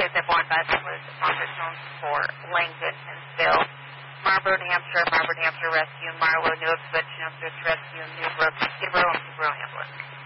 Kids at Born by was office homes for Langdon and Phil. Marlboro, New Hampshire Rescue, Marlow, New Ipswich, New Ipswich Rescue, Newbrook, Skid Row, and Newbrook Ambulance.